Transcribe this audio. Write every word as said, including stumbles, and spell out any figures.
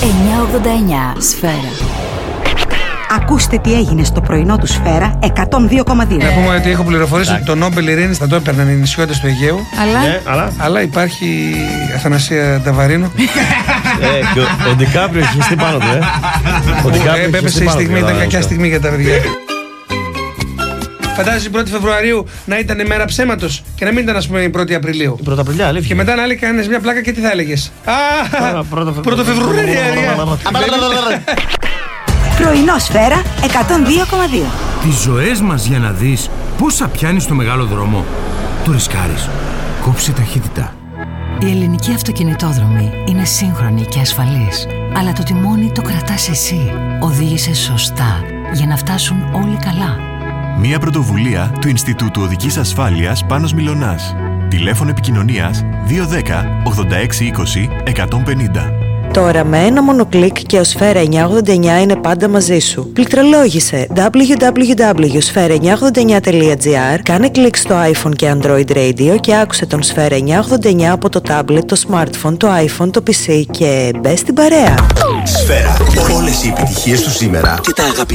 εννιακόσια ογδόντα εννιά Σφαίρα. Ακούστε τι έγινε στο πρωινό του Σφαίρα εκατόν δύο κόμμα δύο. Να πούμε ότι έχω πληροφορήσει ότι το Νόμπελ Ειρήνης θα το έπαιρναν οι νησιώτες του Αιγαίου. Αλλά, Ναι, αλλά. Αλλά υπάρχει η Αθανασία Νταβαρίνο. Ε, και ο, ο Ντικάπριο έχει χεστεί πάνω του, ε. Ο Ντικάπριο έχει χεστεί Έπεσε η πάνω του. στιγμή, ήταν για να- κακιά στιγμή για τα παιδιά. Φαντάζεσαι η πρώτη Φεβρουαρίου να ήταν μέρα ψέματος και να μην ήταν, ας πούμε, η πρώτη Απριλίου. Η Πρωταπριλιά, αλήθεια. Και μετά να λέει κανένας μια πλάκα και τι θα έλεγες? Α, Πρώτο πρώτο Φεβρουαρίου. Πρωινό Σφαίρα εκατόν δύο κόμμα δύο. Τις ζωές μας για να δεις πόσα πιάνεις στο μεγάλο δρόμο. Το ρισκάρεις. Κόψε ταχύτητα. Η ελληνική αυτοκινητόδρομη είναι σύγχρονη και ασφαλής. Αλλά το τιμόνι το κρατάς εσύ. Οδήγησε σωστά για να φτάσουν όλοι καλά. Μία πρωτοβουλία του Ινστιτούτου Οδικής Ασφάλειας Πάνος Μιλωνάς. Τηλέφωνο επικοινωνίας δύο ένα μηδέν ογδόντα έξι είκοσι εκατόν πενήντα. Τώρα με ένα μόνο κλικ και ο Σφαίρα εννιακόσια ογδόντα εννιά είναι πάντα μαζί σου. Πληκτρολόγησε double-u double-u double-u τελεία σφαίρα εννιακόσια ογδόντα εννιά τελεία τζι άρ, κάνε κλικ στο iPhone και Android Radio και άκουσε τον Σφαίρα εννιακόσια ογδόντα εννιά από το tablet, το smartphone, το iPhone, το πι σι και μπες στην παρέα. Σφαίρα. Όλες οι επιτυχίες του σήμερα και τα αγαπημένα.